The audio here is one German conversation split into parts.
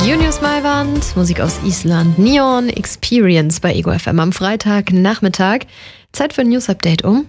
Junius Maiwand, Musik aus Island, Neon Experience bei Ego FM am Freitagnachmittag. Zeit für ein News-Update um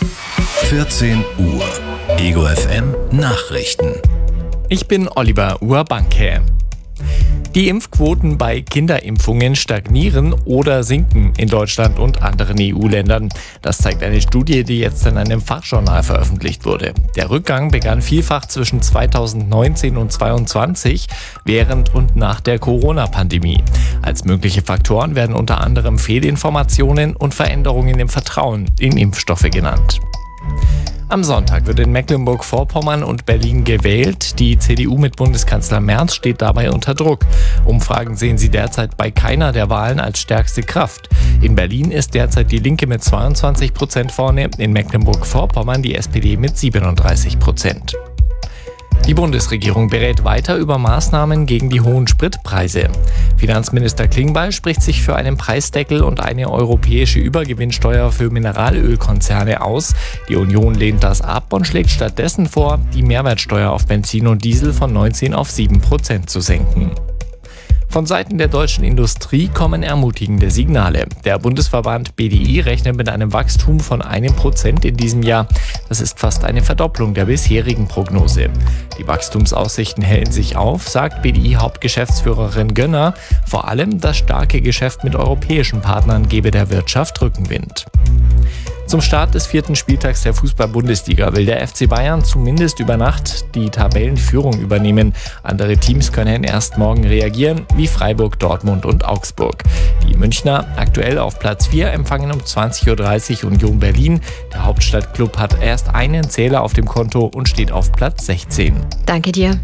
14 Uhr. Ego FM Nachrichten. Ich bin Oliver Urbanke. Die Impfquoten bei Kinderimpfungen stagnieren oder sinken in Deutschland und anderen EU-Ländern. Das zeigt eine Studie, die jetzt in einem Fachjournal veröffentlicht wurde. Der Rückgang begann vielfach zwischen 2019 und 2022, während und nach der Corona-Pandemie. Als mögliche Faktoren werden unter anderem Fehlinformationen und Veränderungen im Vertrauen in Impfstoffe genannt. Am Sonntag wird in Mecklenburg-Vorpommern und Berlin gewählt. Die CDU mit Bundeskanzler Merz steht dabei unter Druck. Umfragen sehen sie derzeit bei keiner der Wahlen als stärkste Kraft. In Berlin ist derzeit die Linke mit 22% vorne, in Mecklenburg-Vorpommern die SPD mit 37%. Die Bundesregierung berät weiter über Maßnahmen gegen die hohen Spritpreise. Finanzminister Klingbeil spricht sich für einen Preisdeckel und eine europäische Übergewinnsteuer für Mineralölkonzerne aus. Die Union lehnt das ab und schlägt stattdessen vor, die Mehrwertsteuer auf Benzin und Diesel von 19 auf 7% zu senken. Von Seiten der deutschen Industrie kommen ermutigende Signale. Der Bundesverband BDI rechnet mit einem Wachstum von 1% in diesem Jahr. Das ist fast eine Verdopplung der bisherigen Prognose. Die Wachstumsaussichten hellen sich auf, sagt BDI-Hauptgeschäftsführerin Gönner. Vor allem das starke Geschäft mit europäischen Partnern gebe der Wirtschaft Rückenwind. Zum Start des 4. Spieltags der Fußball-Bundesliga will der FC Bayern zumindest über Nacht die Tabellenführung übernehmen. Andere Teams können erst morgen reagieren, wie Freiburg, Dortmund und Augsburg. Die Münchner, aktuell auf Platz 4, empfangen um 20.30 Uhr Union Berlin. Der Hauptstadtklub hat erst einen Zähler auf dem Konto und steht auf Platz 16. Danke dir.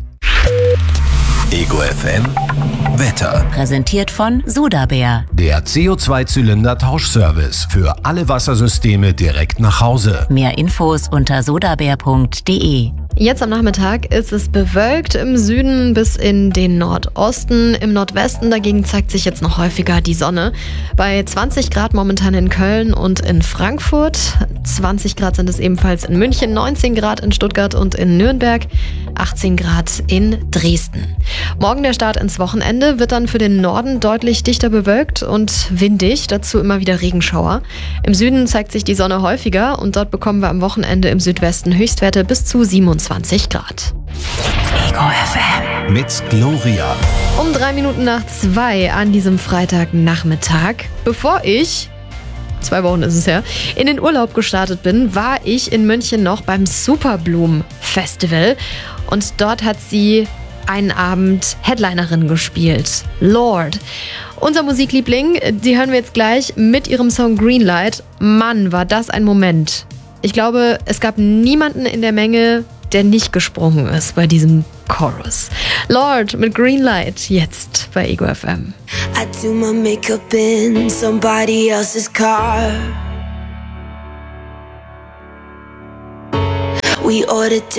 Ego FM Wetter. Präsentiert von Sudabär. Der CO2-Zylinder-Tauschservice für alle Wassersysteme direkt nach Hause. Mehr Infos unter sudabär.de. Jetzt am Nachmittag ist es bewölkt im Süden bis in den Nordosten. Im Nordwesten dagegen zeigt sich jetzt noch häufiger die Sonne. Bei 20 Grad momentan in Köln und in Frankfurt. 20 Grad sind es ebenfalls in München, 19 Grad in Stuttgart und in Nürnberg, 18 Grad in Dresden. Morgen der Start ins Wochenende wird dann für den Norden deutlich dichter bewölkt und windig, dazu immer wieder Regenschauer. Im Süden zeigt sich die Sonne häufiger und dort bekommen wir am Wochenende im Südwesten Höchstwerte bis zu 27 Grad. Ego FM. Mit Gloria. Um 3:03 an diesem Freitagnachmittag, bevor ich 2 Wochen ist es her, in den Urlaub gestartet bin, war ich in München noch beim Superbloom Festival und dort hat sie einen Abend Headlinerin gespielt, Lorde. Unser Musikliebling, die hören wir jetzt gleich mit ihrem Song Greenlight. Mann, war das ein Moment. Ich glaube, es gab niemanden in der Menge, der nicht gesprungen ist bei diesem Chorus. Lorde mit Greenlight, jetzt bei Ego FM. I do my makeup in somebody else's car. We ordered